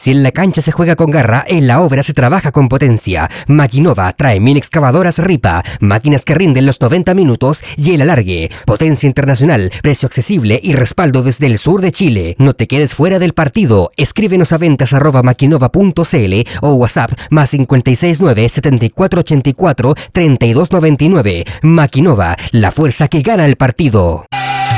Si en la cancha se juega con garra, en la obra se trabaja con potencia. Maquinova trae mini excavadoras Ripa, máquinas que rinden los 90 minutos y el alargue. Potencia internacional, precio accesible y respaldo desde el sur de Chile. No te quedes fuera del partido. Escríbenos a ventas@maquinova.cl o WhatsApp más 569 7484 3299. Maquinova, la fuerza que gana el partido.